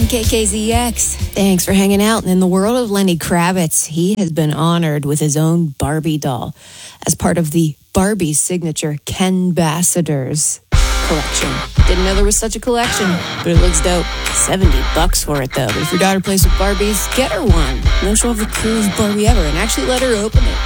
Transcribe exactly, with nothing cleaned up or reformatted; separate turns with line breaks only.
K K Z X. Thanks for hanging out. And in the world of Lenny Kravitz, he has been honored with his own Barbie doll as part of the Barbie signature Ken Ambassadors collection. Didn't know there was such a collection, but it looks dope. seventy bucks for it, though. But if your daughter plays with Barbies, get her one. No show off the coolest Barbie ever and actually let her open it.